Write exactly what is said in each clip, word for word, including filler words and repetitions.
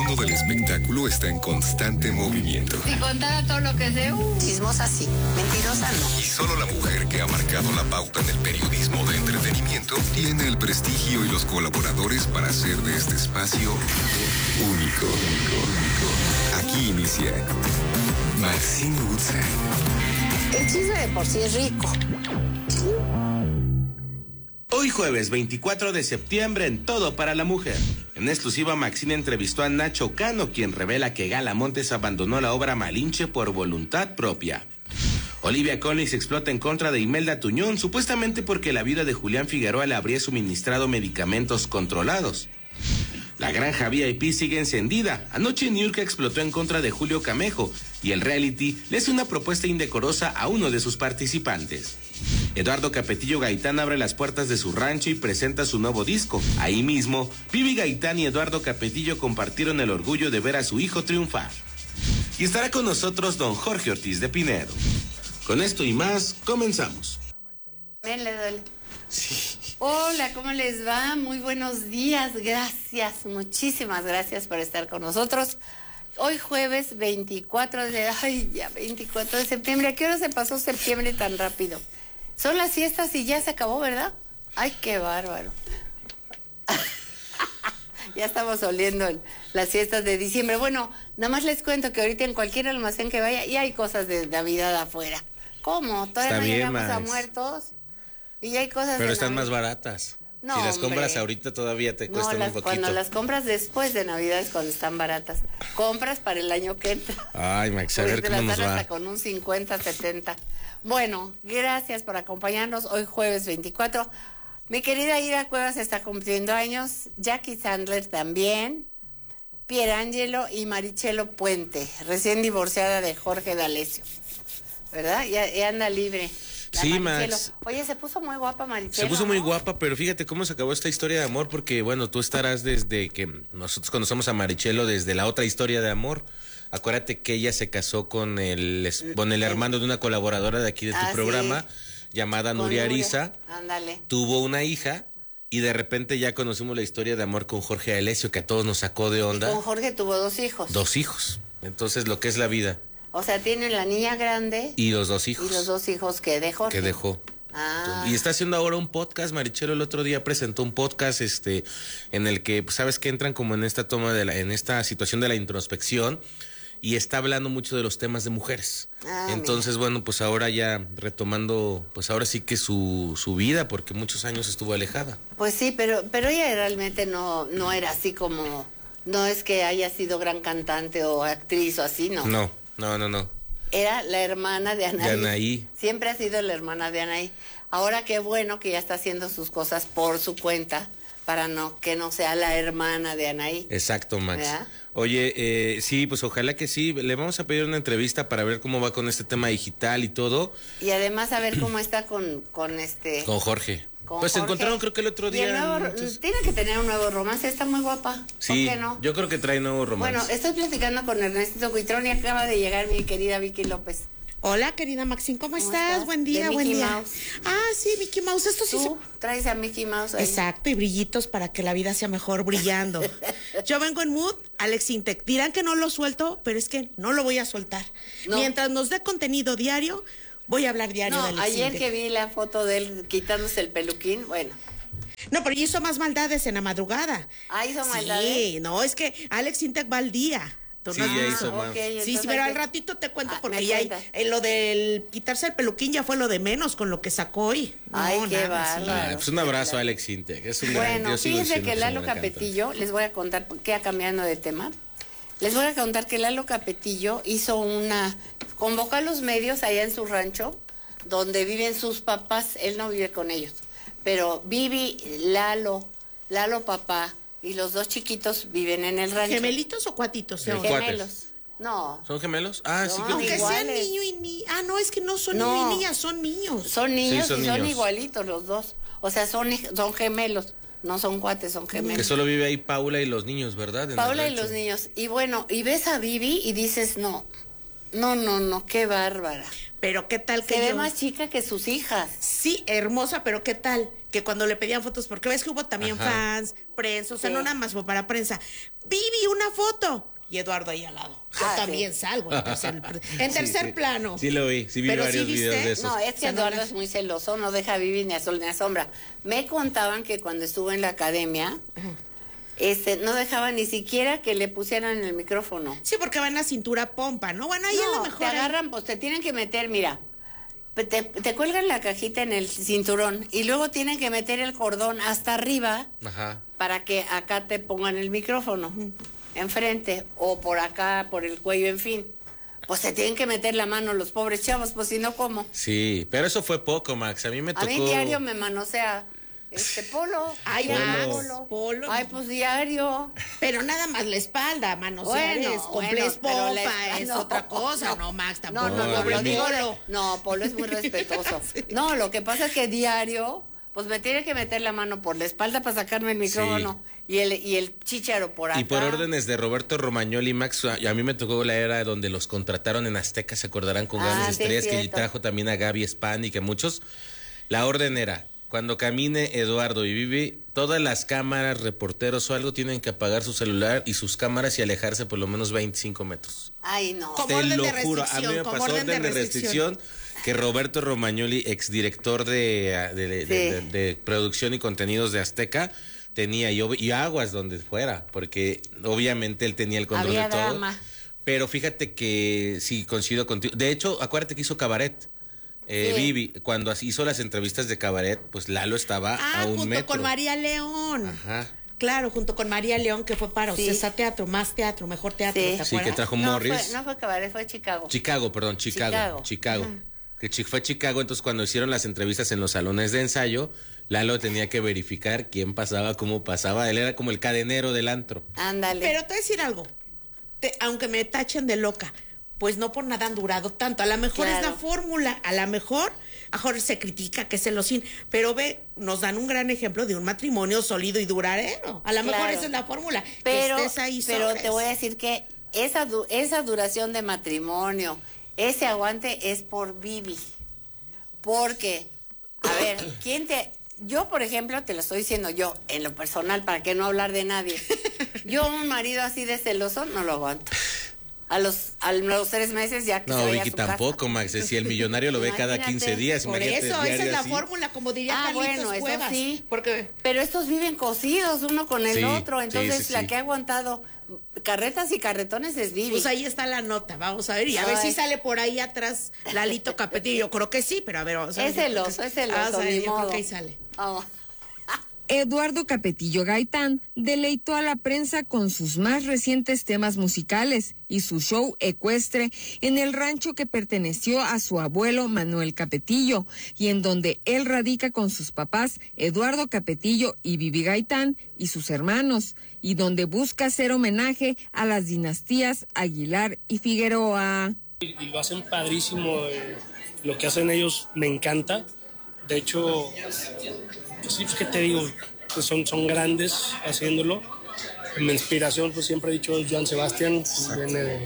mundo del espectáculo está en constante movimiento. Si contara todo lo que sé, uh, chismosa sí, mentirosa no. Y solo la mujer que ha marcado la pauta en el periodismo de entretenimiento tiene el prestigio y los colaboradores para hacer de este espacio único. Aquí inicia Maxine Woodside. El chisme de por sí es rico. Hoy jueves veinticuatro de septiembre en Todo para la Mujer. En exclusiva, Maxine entrevistó a Nacho Cano, quien revela que Gala Montes abandonó la obra Malinche por voluntad propia. Olivia Collins explota en contra de Imelda Tuñón, supuestamente porque la viuda de Julián Figueroa le habría suministrado medicamentos controlados. La granja V I P sigue encendida. Anoche Niurka explotó en contra de Julio Camejo y el reality le hace una propuesta indecorosa a uno de sus participantes. Eduardo Capetillo Gaitán abre las puertas de su rancho y presenta su nuevo disco. Ahí mismo, Vivi Gaitán y Eduardo Capetillo compartieron el orgullo de ver a su hijo triunfar. Y estará con nosotros don Jorge Ortiz de Pinedo. Con esto y más, comenzamos. Ven, le duele. Sí. Hola, ¿cómo les va? Muy buenos días, gracias, muchísimas gracias por estar con nosotros. Hoy jueves veinticuatro de, ay, ya veinticuatro de septiembre. ¿A qué hora se pasó septiembre tan rápido? Son las fiestas y ya se acabó, ¿verdad? Ay, qué bárbaro. Ya estamos oliendo el, las fiestas de diciembre. Bueno, nada más les cuento que ahorita en cualquier almacén que vaya ya hay cosas de Navidad afuera. ¿Cómo? Todavía Está no bien, llegamos Max. a muertos. Y ya hay cosas Pero de están Navidad. más baratas. No, si las hombre. compras ahorita todavía te No, cuestan las, un poquito. cuando las compras después de Navidad es cuando están baratas. Compras para el año que entra. Ay, Max, a Porque ver te cómo las nos dan va. hasta con un cincuenta, setenta. Bueno, gracias por acompañarnos hoy jueves veinticuatro. Mi querida Ira Cuevas está cumpliendo años, Jackie Sandler también, Pierangelo y Marichelo Puente, recién divorciada de Jorge D'Alessio, ¿verdad? Ya, ya anda libre. La Sí, Marichelo. Max. Oye, se puso muy guapa Marichelo. Se puso muy ¿no? guapa, pero fíjate cómo se acabó esta historia de amor, porque bueno, tú estarás desde que nosotros conocemos a Marichelo desde la otra historia de amor. Acuérdate que ella se casó con el, es- con el hermano de una colaboradora de aquí de tu Ah, programa, sí. llamada Con Nuria Nuria. Ariza. Ándale. Tuvo una hija y de repente ya conocimos la historia de amor con Jorge D'Alessio, que a todos nos sacó de onda. Con Jorge tuvo dos hijos. Dos hijos. Entonces, lo que es la vida. O sea, tiene la niña grande Y los dos hijos y los dos hijos que dejó. que dejó. Ah. Y está haciendo ahora un podcast. Marichelo el otro día presentó un podcast este en el que, pues, sabes que entran como en esta toma de la, en esta situación de la introspección, y está hablando mucho de los temas de mujeres. Ah, Entonces, bueno, pues ahora ya retomando, pues ahora sí que su, su vida, porque muchos años estuvo alejada. Pues sí, pero pero ella realmente no no era así como, no es que haya sido gran cantante o actriz o así, no. No, no, no, no. Era la hermana de Anaí. De Anaí. Siempre ha sido la hermana de Anaí. Ahora qué bueno que ya está haciendo sus cosas por su cuenta para no que no sea la hermana de Anaí. Exacto, Max. ¿Verdad? Oye, eh, sí, pues ojalá que sí. Le vamos a pedir una entrevista para ver cómo va con este tema digital y todo. Y además a ver cómo está con con este Con Jorge. con Pues se Jorge. encontraron creo que el otro Y día. el nuevo- entonces- tiene que tener un nuevo romance, está muy guapa. Sí, ¿Por qué no? yo creo que trae nuevo romance. Bueno, estoy platicando con Ernestito Cuitrón y acaba de llegar mi querida Vicky López. Hola, querida Maxine, ¿cómo, ¿Cómo estás? estás? Buen día, De buen Mickey día. Mouse. Ah, sí, Mickey Mouse, esto sí Tú traes a Mickey Mouse se... ahí. Exacto, y brillitos para que la vida sea mejor brillando. Yo vengo en mood, Alex Intec. Dirán que no lo suelto, pero es que no lo voy a soltar. No. Mientras nos dé contenido diario, voy a hablar diario No, de Alex ayer Intec. que vi la foto de él quitándose el peluquín, bueno. No, pero hizo más maldades en la madrugada. Ah, hizo Sí, maldades. no, es que Alex Intec va al día. Tú Sí, no has ya visto. hizo más. ok, Sí, entonces sí, pero hay al que- ratito te cuento Ah, porque me ya hay- cuentas. eh, lo del quitarse el peluquín ya fue lo de menos con lo que sacó hoy. No, Ay, qué nada, sí. bárbaro. Ah, pues un abrazo a Alex Intec. Es un gran, Bueno, yo sigo fíjense diciendo que es un Lalo gran cantante. Capetillo, les voy a contar, queda cambiando de tema, les voy a contar que Lalo Capetillo hizo una, convocó a los medios allá en su rancho, donde viven sus papás, él no vive con ellos, pero Vivi, Lalo, Lalo papá y los dos chiquitos viven en el rancho. ¿Gemelitos o cuatitos? Sí. No. Cuates. Gemelos. No, ¿Son gemelos? Ah, sí, No, creo Aunque que igual. sean iguales. niño y ni... Ah, no, es que no son No. niño y niña, son niños. son niños Sí, son y son niños. igualitos los dos. O sea, son, son gemelos, no son cuates, son Que gemelos. solo vive ahí Paula y los niños, ¿verdad? En el Paula y rancho. los niños. Y bueno, y ves a Vivi y dices, no, No, no, no, qué bárbara. Pero qué tal que Se ve yo... más chica que sus hijas. Sí, hermosa, pero qué tal que cuando le pedían fotos, porque ves que hubo también Ajá. fans, prensa, o sea, Sí. no nada más fue para prensa. Vivi, una foto. Y Eduardo ahí al lado. Yo Ah, también sí. salgo en tercer, en tercer Sí, sí. plano. Sí lo vi, sí vi Pero varios sí viste, videos de esos. No, es O que sea, no Eduardo la- es muy celoso, no deja vivir ni a sol ni a sombra. Me contaban que cuando estuvo en la academia, este, no dejaba ni siquiera que le pusieran el micrófono. Sí, porque va en la cintura pompa, ¿no? Bueno, ahí es lo No, mejor. te ahí. agarran, pues te tienen que meter, mira, te, te cuelgan la cajita en el cinturón y luego tienen que meter el cordón hasta arriba Ajá. para que acá te pongan el micrófono, enfrente, o por acá, por el cuello, en fin. Pues se tienen que meter la mano los pobres chavos, pues si no, ¿cómo? Sí, pero eso fue poco, Max. A mí me A tocó. mí diario me manosea este polo. Ay, diario Max, polo. Ay, pues diario. Pero nada más la espalda, manos. Bueno, es bueno, complex pero la pompa, espalda- es no, otra cosa, no. no, Max, tampoco. No, no, no, No, lo mi- digo de- Polo. no, Polo es muy respetuoso. No, lo que pasa es que diario, pues me tiene que meter la mano por la espalda para sacarme el micrófono y el y el chícharo por acá. Y por órdenes de Roberto Romagnoli, Max, a a mí me tocó la era donde los contrataron en Azteca, se acordarán, con Ah, grandes sí, estrellas, que cierto. trajo también a Gaby Span y que muchos. La orden era, cuando camine Eduardo y Vivi, todas las cámaras, reporteros o algo, tienen que apagar su celular y sus cámaras y alejarse por lo menos veinticinco metros. Ay, no. Como Te orden lo de juro, a mí restricción, me como pasó orden orden de de restricción. restricción que Roberto Romagnoli, exdirector de, de, de, de, de- de producción y contenidos de Azteca, tenía, y, ob- y aguas donde fuera, porque obviamente él tenía el control Había de todo. drama. Pero fíjate que sí, coincido contigo. De hecho, acuérdate que hizo Cabaret. Eh, Sí. Vivi, cuando así hizo las entrevistas de Cabaret, pues Lalo estaba Ah, a un junto metro. con María León. Ajá. Claro, junto con María León, que fue para Sí. Ocesa Teatro, más teatro, mejor teatro, Sí. ¿te Sí, que acuerdas? trajo No Morris. fue, no fue Cabaret, fue Chicago. Chicago, perdón, Chicago. Chicago. Chicago. Que chi- fue Chicago, entonces cuando hicieron las entrevistas en los salones de ensayo, Lalo tenía que verificar quién pasaba, cómo pasaba. Él era como el cadenero del antro. Ándale. Pero te voy a decir algo, Te- aunque me tachen de loca, pues no por nada han durado tanto. A lo mejor es Claro. la fórmula, a lo mejor, a lo mejor se critica que es celosín, pero ve, nos dan un gran ejemplo de un matrimonio sólido y duradero. A lo mejor Claro. esa es la fórmula. pero, que estés ahí pero sobres. te voy a decir que esa, du- esa duración de matrimonio, ese aguante es por Vivi. Porque, a ver, ¿quién te...? Yo, por ejemplo, te lo estoy diciendo yo, en lo personal, para que no hablar de nadie. Yo, un marido así de celoso, no lo aguanto. A los, a los tres meses ya que se No, vaya a Vicky, su casa. tampoco, Max. Si el millonario lo ve cada Imagínate. quince días, Por imagínate eso, esa diario es la así. fórmula, como diría Ah, Carlitos bueno, eso Cuevas. sí. Porque Pero estos viven cosidos uno con el Sí, otro, sí, entonces sí, la sí. que ha aguantado carretas y carretones es Vivi. pues ahí está la nota, vamos a ver, y a ver Ay. si sale por ahí atrás Lalito Capetillo. Yo creo que sí, pero a ver, vamos a ver. es yo creo celoso, que- es celoso, Vamos a ver, ni yo creo modo. que ahí sale. Vamos. Eduardo Capetillo Gaitán deleitó a la prensa con sus más recientes temas musicales y su show ecuestre en el rancho que perteneció a su abuelo Manuel Capetillo y en donde él radica con sus papás Eduardo Capetillo y Vivi Gaitán y sus hermanos, y donde busca hacer homenaje a las dinastías Aguilar y Figueroa. Y, y lo hacen padrísimo, eh, lo que hacen ellos me encanta. De hecho, pues sí, pues, ¿qué te digo? Pues son, son grandes haciéndolo. Mi inspiración, pues siempre he dicho, es Joan Sebastián, pues, viene de,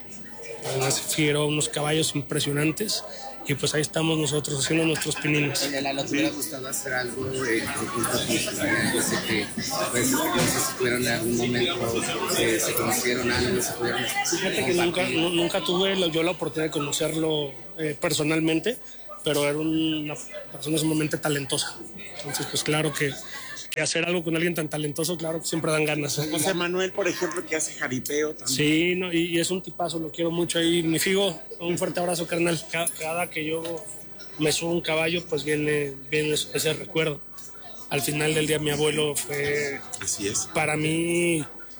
de Figueroa, unos caballos impresionantes. Y pues ahí estamos nosotros haciendo nuestros pininos. Oye, Lalo, ¿te hubiera gustado hacer algo en conjunto con tu pareja? Yo sé que, pues, no sé si tuvieron en algún momento, eh, se conocieron algo, se pudieron... Fíjate que nunca, nu- nunca tuve la- yo la oportunidad de conocerlo eh, personalmente, pero era una persona sumamente talentosa. Entonces, pues claro que, que hacer algo con alguien tan talentoso, claro que siempre dan ganas. José Manuel, por ejemplo, que hace jaripeo también. Sí, no, y, y es un tipazo, lo quiero mucho ahí. Mi Figo, un fuerte abrazo, carnal. Cada, cada que yo me subo a un caballo, pues viene, viene ese recuerdo. Al final del día, mi abuelo fue Así es. para mí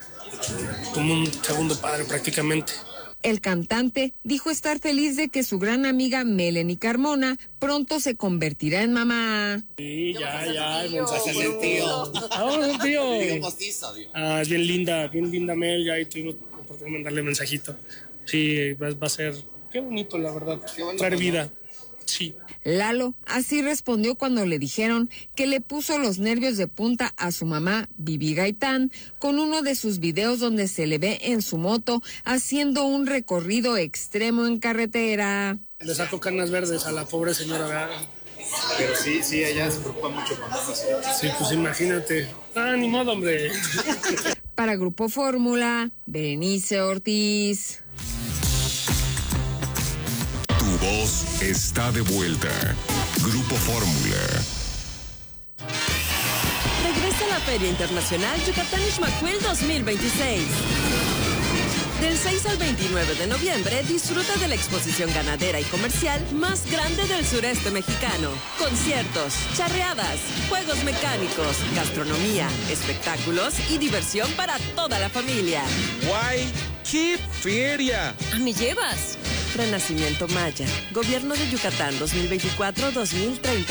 como un segundo padre prácticamente. El cantante dijo estar feliz de que su gran amiga Melanie Carmona pronto se convertirá en mamá. Sí, ya, ya, el mensaje Pásale el tío. Ah, el tío. Digo postizo, digo. Ah, es bien linda, bien linda Mel, ya ahí tuvimos la oportunidad de mandarle mensajito. Sí, va, va a ser, qué bonito la verdad, Qué bonito, traer ¿no? vida. Sí. Lalo así respondió cuando le dijeron que le puso los nervios de punta a su mamá, Vivi Gaitán, con uno de sus videos donde se le ve en su moto haciendo un recorrido extremo en carretera. Le saco canas verdes a la pobre señora, ¿verdad? Pero sí, sí, ella se preocupa mucho con eso. Sí, pues imagínate. Ah, ni modo, hombre. Para Grupo Fórmula, Berenice Ortiz. Tu voz está de vuelta. Grupo Fórmula. Regresa a la Feria Internacional Yucatán Ixmaquil dos mil veintiséis. Del seis al veintinueve de noviembre, disfruta de la exposición ganadera y comercial más grande del sureste mexicano. Conciertos, charreadas, juegos mecánicos, gastronomía, espectáculos y diversión para toda la familia. ¡Guay! ¡Qué feria! ¿A me llevas? Renacimiento Maya, Gobierno de Yucatán dos mil veinticuatro a dos mil treinta.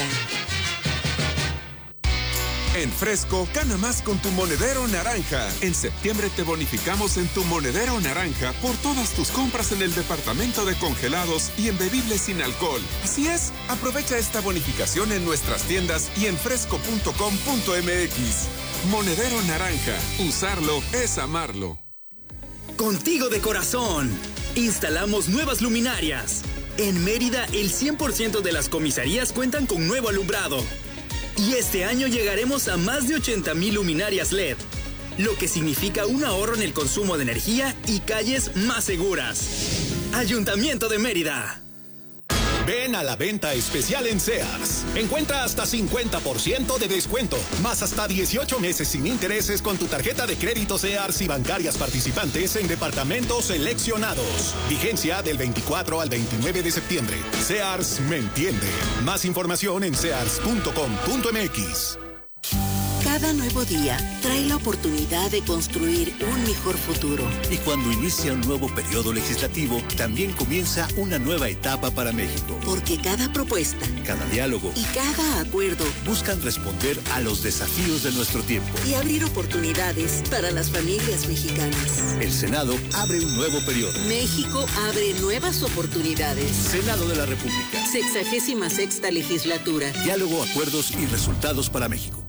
En Fresco, gana más con tu monedero naranja. En septiembre te bonificamos en tu monedero naranja por todas tus compras en el departamento de congelados y en bebibles sin alcohol. Así es, aprovecha esta bonificación en nuestras tiendas y en fresco punto com punto m x. Monedero naranja, usarlo es amarlo. Contigo de corazón, instalamos nuevas luminarias. En Mérida, el cien por ciento de las comisarías cuentan con nuevo alumbrado. Y este año llegaremos a más de ochenta mil luminarias L E D, lo que significa un ahorro en el consumo de energía y calles más seguras. Ayuntamiento de Mérida. Ven a la venta especial en Sears. Encuentra hasta cincuenta por ciento de descuento, más hasta dieciocho meses sin intereses con tu tarjeta de crédito Sears y bancarias participantes en departamentos seleccionados. Vigencia del veinticuatro al veintinueve de septiembre. Sears me entiende. Más información en sears punto com punto m x. Cada nuevo día trae la oportunidad de construir un mejor futuro. Y cuando inicia un nuevo periodo legislativo, también comienza una nueva etapa para México. Porque cada propuesta, cada diálogo y cada acuerdo buscan responder a los desafíos de nuestro tiempo y abrir oportunidades para las familias mexicanas. El Senado abre un nuevo periodo. México abre nuevas oportunidades. Senado de la República. Sexagésima sexta legislatura. Diálogo, acuerdos y resultados para México.